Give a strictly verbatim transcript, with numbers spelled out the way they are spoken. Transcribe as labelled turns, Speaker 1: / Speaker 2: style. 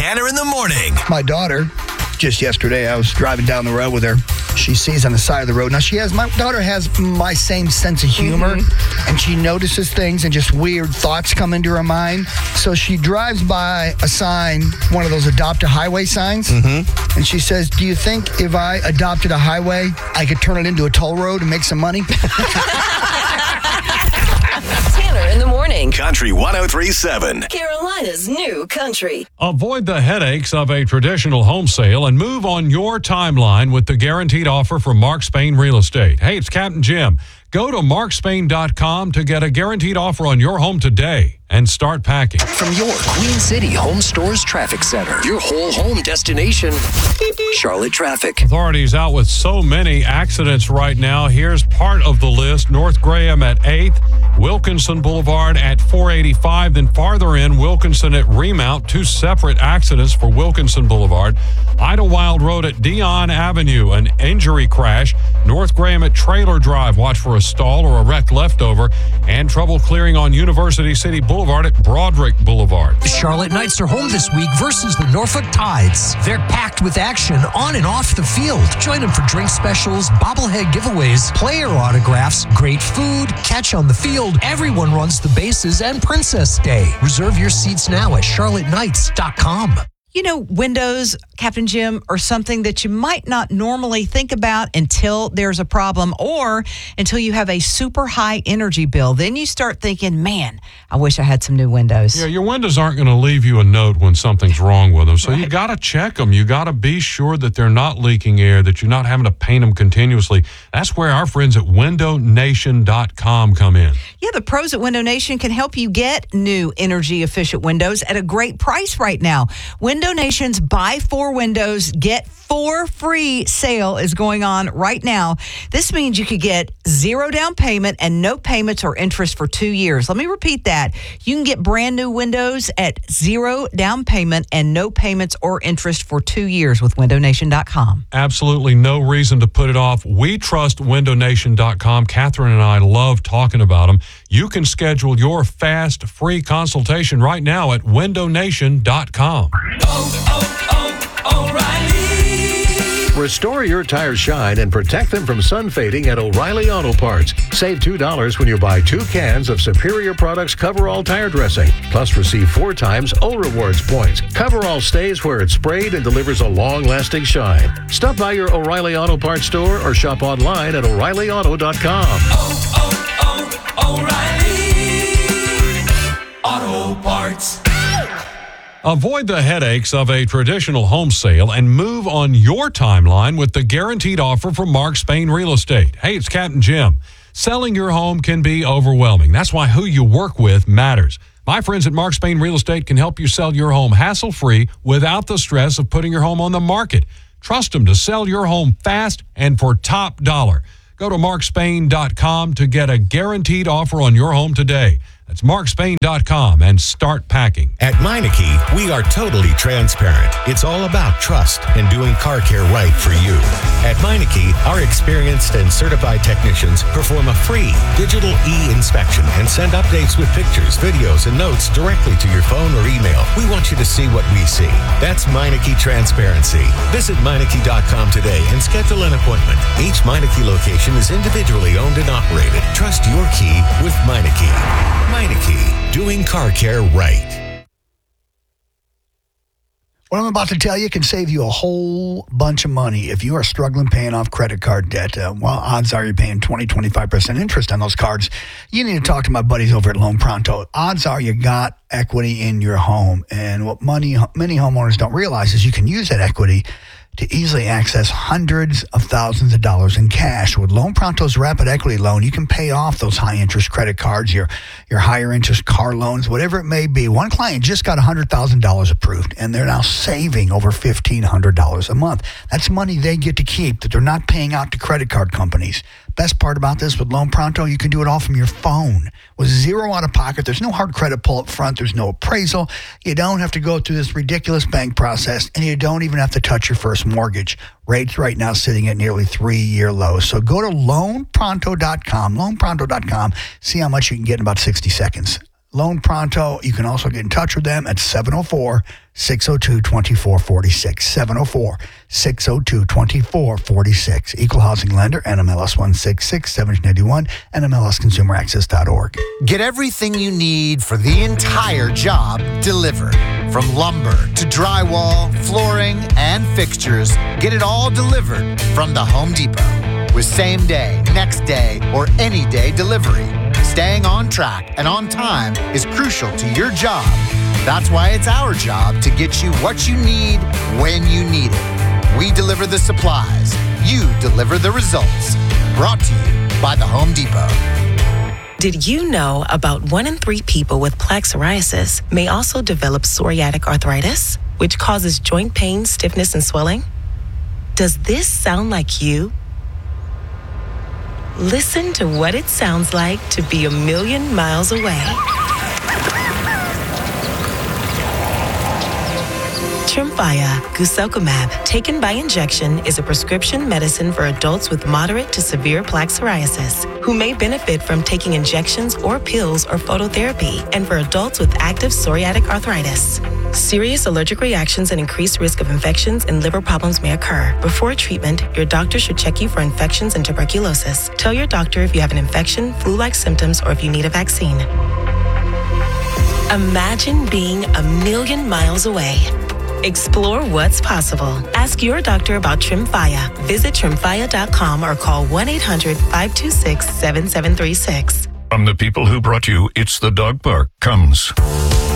Speaker 1: Tanner in the morning.
Speaker 2: My daughter, just yesterday, I was driving down the road with her. She sees on the side of the road. Now, she has, my daughter has my same sense of humor, mm-hmm. and she notices things and just weird thoughts come into her mind. So she drives by a sign, one of those adopt a highway signs, mm-hmm. and she says, do you think if I adopted a highway, I could turn it into a toll road and make some money?
Speaker 3: Tanner in the morning.
Speaker 1: Country one oh three point seven.
Speaker 3: Carolina's new country.
Speaker 4: Avoid the headaches of a traditional home sale and move on your timeline with the guaranteed offer from Mark Spain Real Estate. Hey, it's Captain Jim. Go to mark spain dot com to get a guaranteed offer on your home today and start packing.
Speaker 5: From your Queen City Home Stores Traffic Center, your whole home destination, Charlotte Traffic.
Speaker 4: Authorities out with so many accidents right now. Here's part of the list. North Graham at eighth, Wilkinson Boulevard at four eighty-five, then farther in, Wilkinson at Remount, two separate accidents for Wilkinson Boulevard. Idlewild Road at Dion Avenue, an injury crash. North Graham at Trailer Drive, watch for a stall or a wrecked leftover, and trouble clearing on University City Boulevard at Broderick Boulevard.
Speaker 6: The Charlotte Knights are home this week versus the Norfolk Tides. They're packed with action on and off the field. Join them for drink specials, bobblehead giveaways, player autographs, great food, catch on the field. Everyone runs the bases and Princess Day. Reserve your seats now at charlotte knights dot com.
Speaker 7: You know, windows, Captain Jim, are something that you might not normally think about until there's a problem or until you have a super high energy bill. Then you start thinking, man, I wish I had some new windows.
Speaker 4: Yeah, your windows aren't going to leave you a note when something's wrong with them. So right. You got to check them. You got to be sure that they're not leaking air, that you're not having to paint them continuously. That's where our friends at window nation dot com come in.
Speaker 7: Yeah, the pros at Window Nation can help you get new energy-efficient windows at a great price right now. Window Nation's Buy Four Windows, Get Four Free sale is going on right now. This means you could get zero down payment and no payments or interest for two years. Let me repeat that. You can get brand new windows at zero down payment and no payments or interest for two years with window nation dot com.
Speaker 4: Absolutely no reason to put it off. We trust window nation dot com. Catherine and I love talking about them. You can schedule your fast, free consultation right now at window nation dot com.
Speaker 1: Oh, oh, oh, O'Reilly.
Speaker 8: Restore your tires shine and protect them from sun fading at O'Reilly Auto Parts. Save two dollars when you buy two cans of Superior Products Coverall tire dressing. Plus receive four times O Rewards points. Coverall stays where it's sprayed and delivers a long-lasting shine. Stop by your O'Reilly Auto Parts store or shop online at o'reilly auto dot com.
Speaker 1: Oh, oh, oh, O'Reilly Auto Parts.
Speaker 4: Avoid the headaches of a traditional home sale and move on your timeline with the guaranteed offer from Mark Spain Real Estate. Hey, it's Captain Jim. Selling your home can be overwhelming. That's why who you work with matters. My friends at Mark Spain Real Estate can help you sell your home hassle-free without the stress of putting your home on the market. Trust them to sell your home fast and for top dollar. Go to mark spain dot com to get a guaranteed offer on your home today. That's mark spain dot com and start packing.
Speaker 9: At Meineke, we are totally transparent. It's all about trust and doing car care right for you. At Meineke, our experienced and certified technicians perform a free digital e-inspection and send updates with pictures, videos, and notes directly to your phone or email. We want you to see what we see. That's Meineke Transparency. Visit Meineke dot com today and schedule an appointment. Each Meineke location is individually owned and operated. Trust your key with Meineke. Meineke, doing car care right.
Speaker 2: What I'm about to tell you can save you a whole bunch of money if you are struggling paying off credit card debt. Uh, well, odds are you're paying twenty, twenty-five percent interest on those cards. You need to talk to my buddies over at Loan Pronto. Odds are you got equity in your home. And what money, many homeowners don't realize is you can use that equity to easily access hundreds of thousands of dollars in cash. With Loan Pronto's Rapid Equity Loan, you can pay off those high-interest credit cards, your your higher-interest car loans, whatever it may be. One client just got one hundred thousand dollars approved, and they're now saving over fifteen hundred dollars a month. That's money they get to keep that they're not paying out to credit card companies. Best part about this with Loan Pronto, you can do it all from your phone with zero out of pocket. There's no hard credit pull up front. There's no appraisal. You don't have to go through this ridiculous bank process, and you don't even have to touch your first mortgage. Rates right now sitting at nearly three-year lows. So go to loan pronto dot com, loan pronto dot com. See how much you can get in about sixty seconds. Loan Pronto. You can also get in touch with them at seven oh four, six oh two, two four four six. seven oh four, six oh two, two four four six. Equal Housing Lender, N M L S one six six seven eight one, N M L S consumer access dot org.
Speaker 10: Get everything you need for the entire job delivered. From lumber to drywall, flooring, and fixtures, get it all delivered from the Home Depot. With same day, next day, or any day delivery, staying on track and on time is crucial to your job. That's why it's our job to get you what you need when you need it. We deliver the supplies. You deliver the results. Brought to you by the Home Depot.
Speaker 11: Did you know about one in three people with plaque psoriasis may also develop psoriatic arthritis, which causes joint pain, stiffness, and swelling? Does this sound like you? Listen to what it sounds like to be a million miles away. Tremfya guselkumab, taken by injection, is a prescription medicine for adults with moderate to severe plaque psoriasis who may benefit from taking injections or pills or phototherapy, and for adults with active psoriatic arthritis. Serious allergic reactions and increased risk of infections and liver problems may occur. Before treatment, your doctor should check you for infections and tuberculosis. Tell your doctor if you have an infection, flu-like symptoms, or if you need a vaccine. Imagine being a million miles away. Explore what's possible. Ask your doctor about Tremfya. Visit tremfya dot com or call one eight hundred, five two six, seven seven three six.
Speaker 12: From the people who brought you It's the Dog Park comes